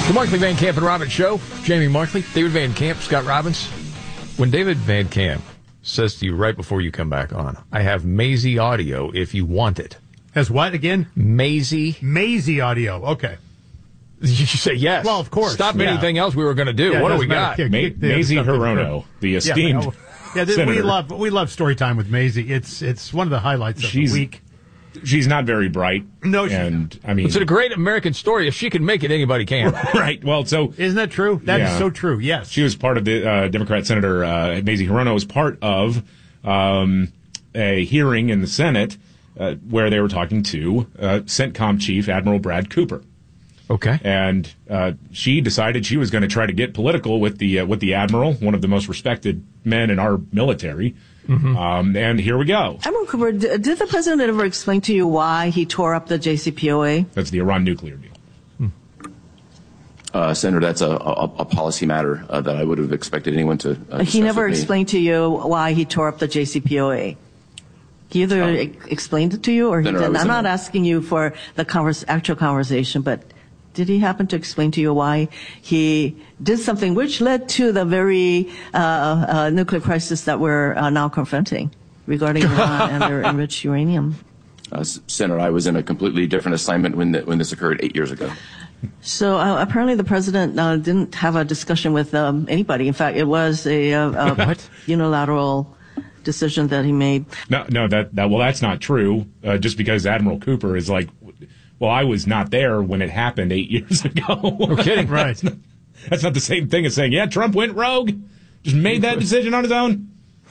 The Markley, Van Camp, and Robbins Show. Jamie Markley, David Van Camp, Scott Robbins. When David Van Camp says to you right before you come back on, I have Maisie audio if you want it. Has what again? Maisie. Maisie audio. Okay. You say yes. Well, of course. Stop anything else we were going to do. What do we got? Maisie Hirono, the esteemed senator. We love story time with Maisie. It's one of the highlights of the week. She's not very bright. No, and I mean, it's a great American story. If she can make it, anybody can. Right. Well, so isn't that true? That is so true. Yes. She was part of the Democrat Senator Maisie Hirono was part of a hearing in the Senate where they were talking to CENTCOM Chief Admiral Brad Cooper. Okay. And she decided she was going to try to get political with the admiral, one of the most respected men in our military. Mm-hmm. And here we go. Admiral Cooper, did the president ever explain to you why he tore up the JCPOA? That's the Iran nuclear deal. Senator, that's a policy matter that I would have expected anyone to He never explained to you why he tore up the JCPOA. He either explained it to you or he didn't. I'm not asking you for the actual conversation, but did he happen to explain to you why he did something which led to the very nuclear crisis that we're now confronting regarding Iran and their enriched uranium? Senator, I was in a completely different assignment when this occurred 8 years ago. So apparently the president didn't have a discussion with anybody. In fact, it was a unilateral decision that he made. No, that's not true. Just because Admiral Cooper is like, well, I was not there when it happened 8 years ago. No kidding, right? That's not the same thing as saying, yeah, Trump went rogue, just made that decision on his own.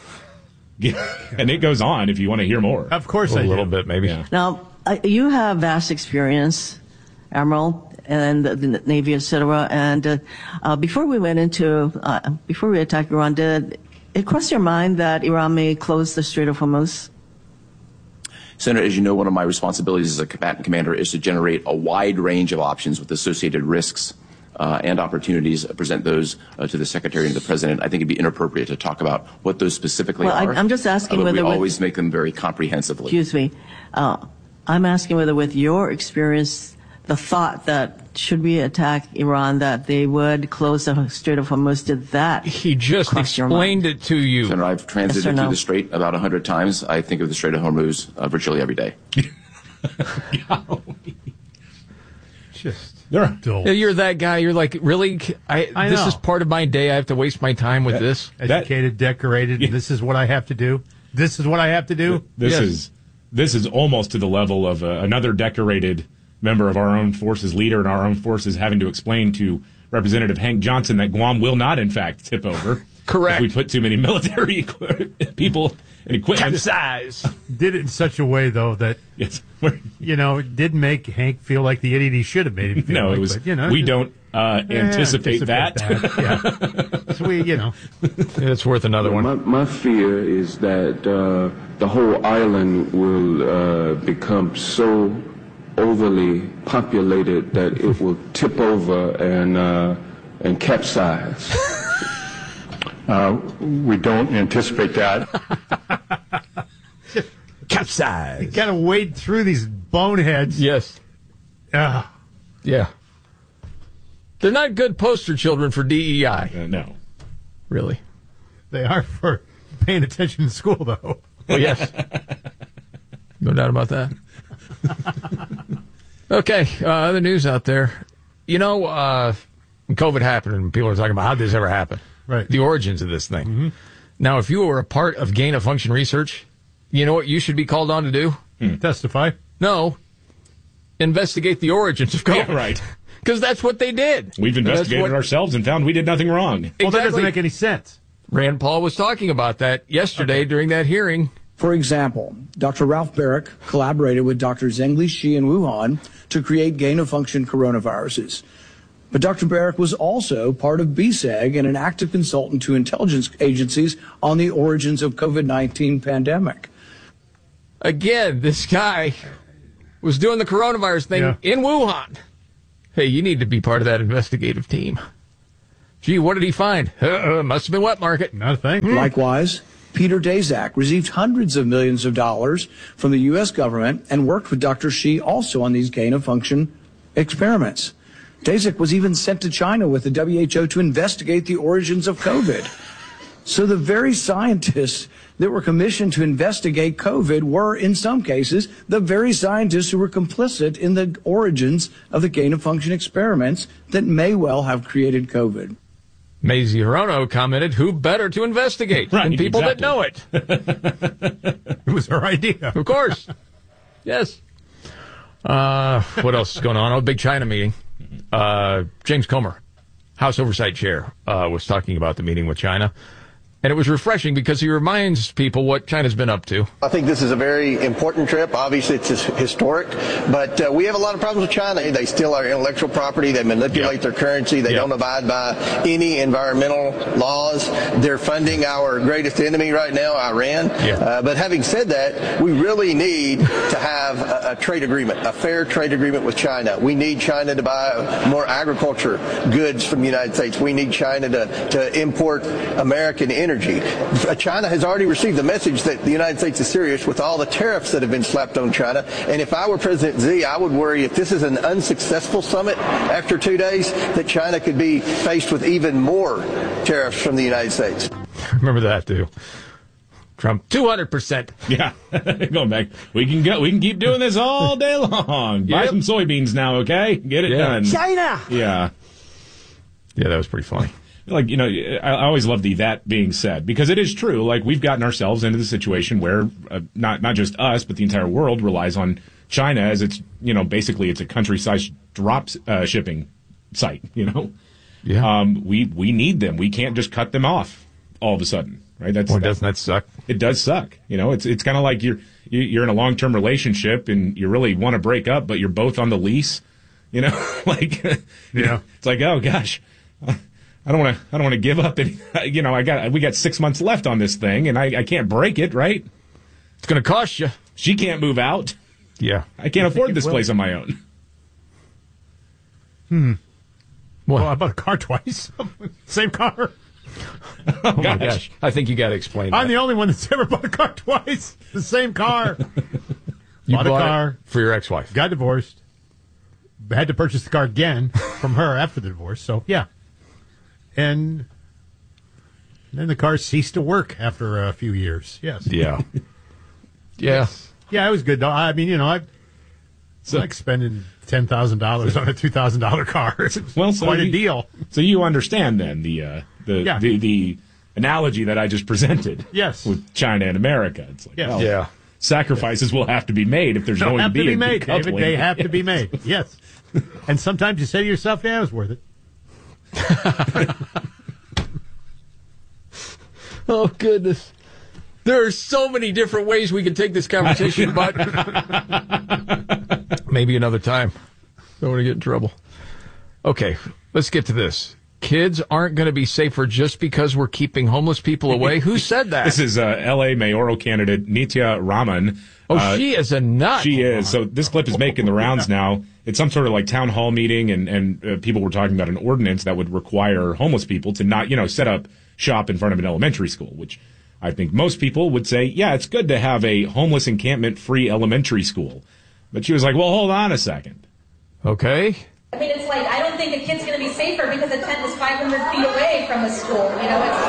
And it goes on if you want to hear more. Of course, a little bit, maybe. Yeah. Now, you have vast experience, Admiral, and the Navy, etc. And before we attacked Iran, did it cross your mind that Iran may close the Strait of Hormuz? Senator, as you know, one of my responsibilities as a combatant commander is to generate a wide range of options with associated risks and opportunities, present those to the Secretary and the President. I think it'd be inappropriate to talk about what those specifically are. I'm just asking whether we always make them very comprehensively. Excuse me. I'm asking whether with your experience, the thought that should we attack Iran, that they would close the Strait of Hormuz, did that He just explained it to you. Senator, I've transited through the Strait about 100 times. I think of the Strait of Hormuz virtually every day. You're that guy. You're like, really? I this know. is part of my day. I have to waste my time with this. Educated, decorated. This is what I have to do. This is what I have to do. This is almost to the level of another decorated member of our own forces leader and our own forces having to explain to Representative Hank Johnson that Guam will not, in fact, tip over. Correct. If we put too many military people and equipment. Capsize. Did it in such a way, though, that, it did make Hank feel like the idiot he should have made him feel like. It was, we don't anticipate that. Yeah. So it's worth another one. My fear is that the whole island will become so overly populated that it will tip over and capsize. We don't anticipate that. Capsize. You got to wade through these boneheads. Yes. Yeah. They're not good poster children for DEI. No. Really? They are for paying attention in school, though. Well, yes. No doubt about that. Okay, other news out there. When COVID happened and people are talking about how did this ever happen? Right. The origins of this thing. Mm-hmm. Now, if you were a part of gain-of-function research, you know what you should be called on to do? Testify. No. Investigate the origins of COVID. Yeah, right. Because that's what they did. We've investigated ourselves and found we did nothing wrong. Exactly. Well, that doesn't make any sense. Rand Paul was talking about that yesterday during that hearing. For example, Dr. Ralph Baric collaborated with Dr. Zhengli Shi in Wuhan to create gain-of-function coronaviruses. But Dr. Baric was also part of BSEG and an active consultant to intelligence agencies on the origins of COVID-19 pandemic. Again, this guy was doing the coronavirus thing in Wuhan. Hey, you need to be part of that investigative team. Gee, what did he find? Must have been wet market. Nothing. Likewise, Peter Daszak received hundreds of millions of dollars from the U.S. government and worked with Dr. Shi also on these gain-of-function experiments. Daszak was even sent to China with the WHO to investigate the origins of COVID. So the very scientists that were commissioned to investigate COVID were, in some cases, the very scientists who were complicit in the origins of the gain-of-function experiments that may well have created COVID. Mazie Hirono commented, who better to investigate than people that know it? It was her idea. Of course. Yes. What else is going on? Oh, big China meeting. James Comer, House Oversight Chair, was talking about the meeting with China. And it was refreshing because he reminds people what China's been up to. I think this is a very important trip. Obviously, it's historic, but we have a lot of problems with China. They steal our intellectual property. They manipulate their currency. They don't abide by any environmental laws. They're funding our greatest enemy right now, Iran. But having said that, we really need to have a trade agreement, a fair trade agreement with China. We need China to buy more agriculture goods from the United States. We need China to import American energy. China has already received the message that the United States is serious with all the tariffs that have been slapped on China. And if I were President Xi, I would worry if this is an unsuccessful summit after 2 days, that China could be faced with even more tariffs from the United States. Remember that, too. Trump, 200%. Yeah, going back. We can keep doing this all day long. Buy some soybeans now, okay? Get it done. China! Yeah, that was pretty funny. Like, I always love that being said, because it is true. Like, we've gotten ourselves into the situation where not just us, but the entire world relies on China as it's, basically it's a country-sized drop shipping site, Yeah. We need them. We can't just cut them off all of a sudden, right? Doesn't that suck? It does suck. It's kind of like you're in a long-term relationship and you really want to break up, but you're both on the lease, like, it's like, oh gosh. I don't want to give up any, we got 6 months left on this thing and I can't break it, right? It's going to cost you. She can't move out. Yeah. I can't afford this place on my own. Well, I bought a car twice. Same car. Oh my gosh. I think you got to explain that. I'm the only one that's ever bought a car twice. The same car. You bought a car for your ex-wife. Got divorced. Had to purchase the car again from her after the divorce. So, yeah. And then the car ceased to work after a few years. Yes. Yeah. Yeah. Yeah, it was good, though. I mean, I like spending $10,000 on a $2,000 car. It's quite a deal. So you understand, then, the analogy that I just presented. Yes. With China and America. It's like, sacrifices will have to be made if there's going to be a made, decoupling. David. They have to be made. Yes. And sometimes you say to yourself, yeah, it was worth it. Oh, goodness. There are so many different ways we can take this conversation, but maybe another time. Don't want to get in trouble. Okay, let's get to this. Kids aren't going to be safer just because we're keeping homeless people away. Who said that? This is L.A. mayoral candidate Nitya Raman. Oh, she is a nut. She is. So this clip is making the rounds now. It's some sort of like town hall meeting, and people were talking about an ordinance that would require homeless people to not, set up shop in front of an elementary school, which I think most people would say, yeah, it's good to have a homeless encampment-free elementary school. But she was like, well, hold on a second. Okay. I mean, it's like, I don't think a kid's going to be safer because a tent is 500 feet away from the school. It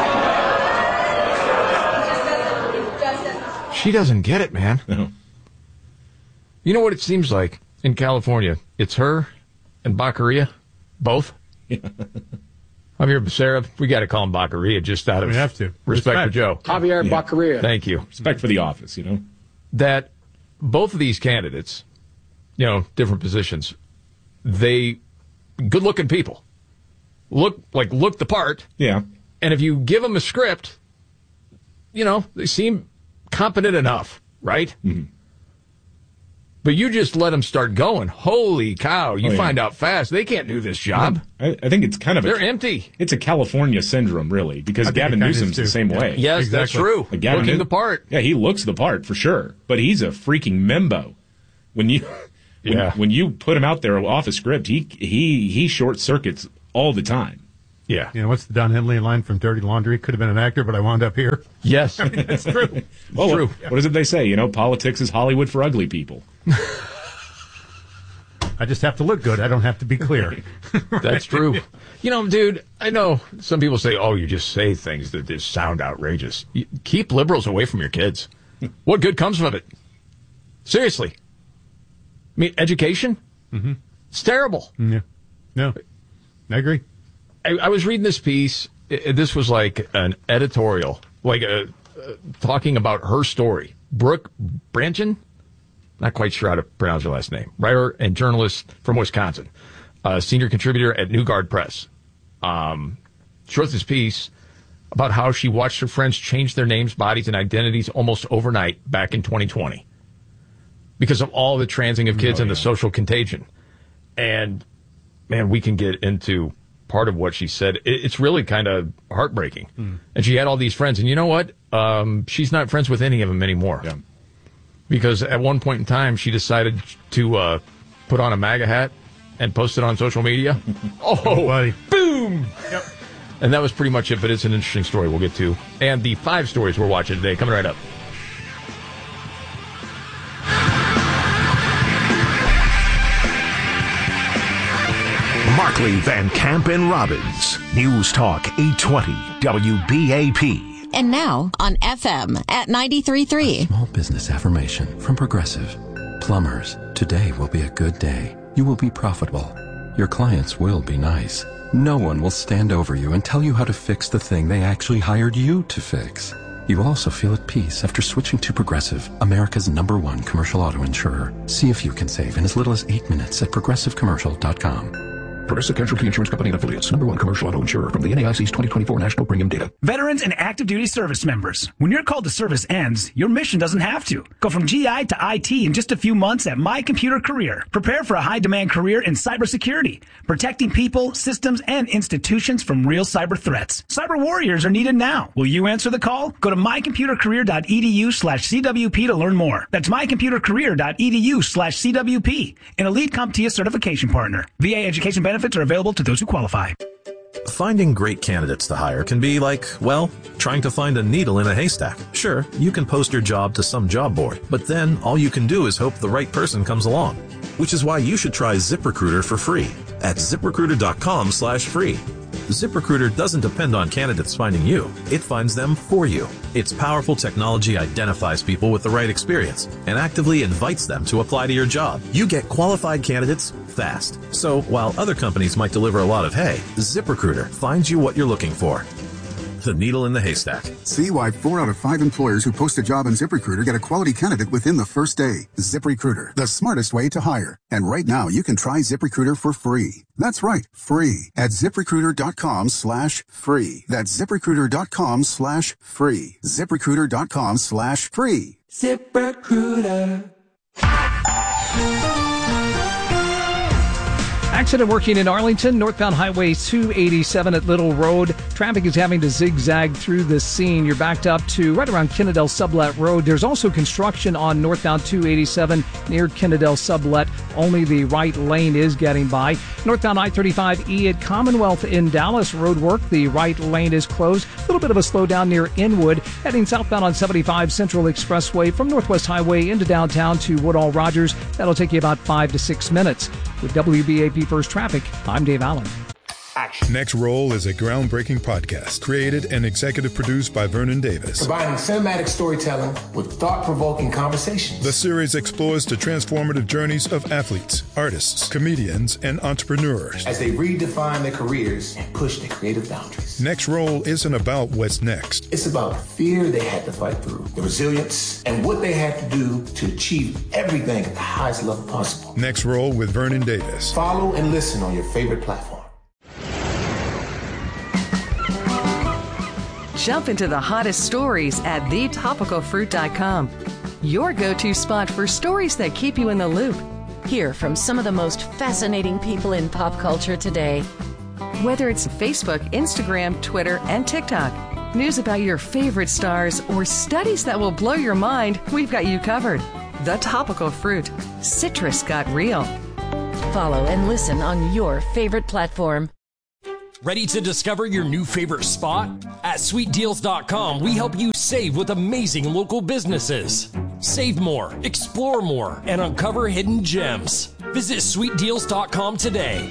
just doesn't. She doesn't get it, man. No. You know what it seems like in California? It's her and Baccaria, both. Yeah. I'm here, Sarah. We got to call him Baccaria just out of respect for Joe. Javier Baccaria. Thank you. Respect for the office, That both of these candidates, different positions, they good-looking people. Look the part. Yeah. And if you give them a script, they seem competent enough, right? Mm-hmm. But you just let them start going. Holy cow. You find out fast. They can't do this job. I think it's kind of They're empty. It's a California syndrome, really, because Gavin Newsom's the same way. Yes, exactly. That's true. Looking the part. Yeah, he looks the part for sure. But he's a freaking membo. When you put him out there off a script, he short circuits all the time. Yeah. What's the Don Henley line from Dirty Laundry? Could have been an actor, but I wound up here. Yes. I mean, that's true. Well, true. What is it they say? Politics is Hollywood for ugly people. I just have to look good. I don't have to be clear. Right? That's true. You know, dude, I know some people say, oh, you just say things that just sound outrageous. Keep liberals away from your kids. What good comes from it? Seriously. I mean, education? Mm-hmm. It's terrible. Yeah. No, I agree. I was reading this piece. This was like an editorial, like talking about her story. Brooke Branchen? Not quite sure how to pronounce her last name. Writer and journalist from Wisconsin. Senior contributor at New Guard Press. She wrote this piece about how she watched her friends change their names, bodies, and identities almost overnight back in 2020 because of all the transing of kids and the social contagion. And, man, we can get into part of what she said. It's really kind of heartbreaking. And she had all these friends. And you know what? She's not friends with any of them anymore. Yeah. Because at one point in time, she decided to put on a MAGA hat and post it on social media. Oh, buddy. Boom! Yep. And that was pretty much it, but it's an interesting story we'll get to. And the 5 stories we're watching today, coming right up. Markley, Van Camp, and Robbins. News Talk 820 WBAP. And now on FM at 93.3. Small business affirmation from Progressive. Plumbers, today will be a good day. You will be profitable. Your clients will be nice. No one will stand over you and tell you how to fix the thing they actually hired you to fix. You will also feel at peace after switching to Progressive, America's #1 commercial auto insurer. See if you can save in as little as 8 minutes at progressivecommercial.com. Progressive Casualty Insurance Company and Affiliates. #1 commercial auto insurer from the NAIC's 2024 National Premium Data. Veterans and active duty service members. When your call to service ends, your mission doesn't have to. Go from GI to IT in just a few months at My Computer Career. Prepare for a high-demand career in cybersecurity, protecting people, systems, and institutions from real cyber threats. Cyber warriors are needed now. Will you answer the call? Go to mycomputercareer.edu/CWP to learn more. That's mycomputercareer.edu/CWP, an elite CompTIA certification partner. VA education benefits are available to those who qualify. Finding great candidates to hire can be like, well, trying to find a needle in a haystack. Sure, you can post your job to some job board, but then all you can do is hope the right person comes along. Which is why you should try ZipRecruiter for free at ZipRecruiter.com/free. ZipRecruiter doesn't depend on candidates finding you. It finds them for you. Its powerful technology identifies people with the right experience and actively invites them to apply to your job. You get qualified candidates fast. So while other companies might deliver a lot of hay, ZipRecruiter finds you what you're looking for. The needle in the haystack. See why 4 out of 5 employers who post a job on ZipRecruiter get a quality candidate within the first day. ZipRecruiter, the smartest way to hire. And right now, you can try ZipRecruiter for free. That's right, free at ZipRecruiter.com/free. That's ZipRecruiter.com/free. ZipRecruiter.com/free. ZipRecruiter. Accident working in Arlington, northbound Highway 287 at Little Road. Traffic is having to zigzag through the scene. You're backed up to right around Kennedale Sublet Road. There's also construction on northbound 287 near Kennedale Sublet. Only the right lane is getting by. Northbound I-35E at Commonwealth in Dallas. Road work. The right lane is closed. A little bit of a slowdown near Inwood. Heading southbound on 75 Central Expressway from Northwest Highway into downtown to Woodall Rogers. That'll take you about 5 to 6 minutes. With WBAP First Traffic, I'm Dave Allen. Next Roll is a groundbreaking podcast created and executive produced by Vernon Davis. Combining cinematic storytelling with thought-provoking conversations. The series explores the transformative journeys of athletes, artists, comedians, and entrepreneurs as they redefine their careers and push their creative boundaries. Next Roll isn't about what's next. It's about the fear they had to fight through, the resilience, and what they had to do to achieve everything at the highest level possible. Next Roll with Vernon Davis. Follow and listen on your favorite platform. Jump into the hottest stories at thetopicalfruit.com. Your go-to spot for stories that keep you in the loop. Hear from some of the most fascinating people in pop culture today. Whether it's Facebook, Instagram, Twitter, and TikTok, news about your favorite stars, or studies that will blow your mind, we've got you covered. The Topical Fruit. Citrus got real. Follow and listen on your favorite platform. Ready to discover your new favorite spot? At SweetDeals.com, we help you save with amazing local businesses. Save more, explore more, and uncover hidden gems. Visit sweetdeals.com today.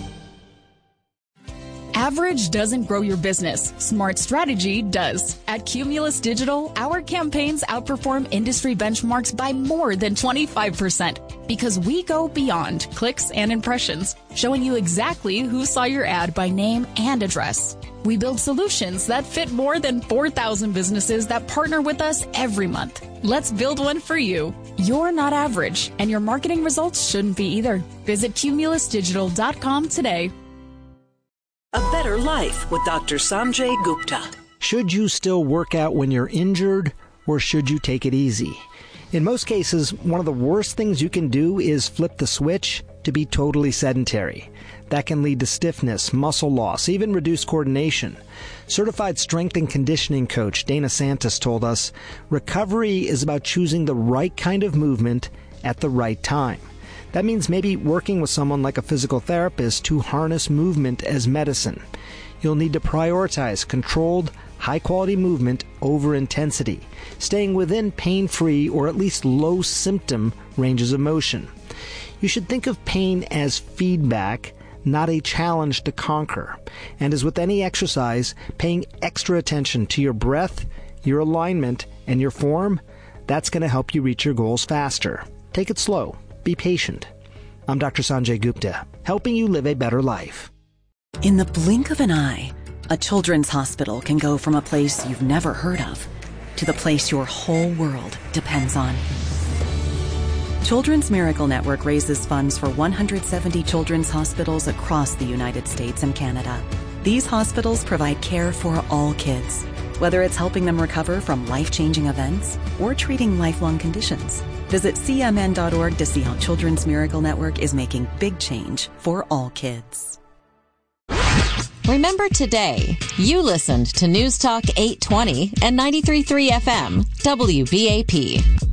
Average doesn't grow your business. Smart strategy does. At Cumulus Digital, our campaigns outperform industry benchmarks by more than 25% because we go beyond clicks and impressions, showing you exactly who saw your ad by name and address. We build solutions that fit more than 4,000 businesses that partner with us every month. Let's build one for you. You're not average, and your marketing results shouldn't be either. Visit cumulusdigital.com today. A Better Life with Dr. Sanjay Gupta. Should you still work out when you're injured, or should you take it easy? In most cases, one of the worst things you can do is flip the switch to be totally sedentary. That can lead to stiffness, muscle loss, even reduced coordination. Certified strength and conditioning coach Dana Santos told us, recovery is about choosing the right kind of movement at the right time. That means maybe working with someone like a physical therapist to harness movement as medicine. You'll need to prioritize controlled, high-quality movement over intensity, staying within pain-free or at least low-symptom ranges of motion. You should think of pain as feedback, not a challenge to conquer. And as with any exercise, paying extra attention to your breath, your alignment, and your form, that's going to help you reach your goals faster. Take it slow. Be patient. I'm Dr. Sanjay Gupta, helping you live a better life. In the blink of an eye, a children's hospital can go from a place you've never heard of to the place your whole world depends on. Children's Miracle Network raises funds for 170 children's hospitals across the United States and Canada. These hospitals provide care for all kids, whether it's helping them recover from life-changing events or treating lifelong conditions. Visit cmn.org to see how Children's Miracle Network is making big change for all kids. Remember today, you listened to News Talk 820 and 93.3 FM, WBAP.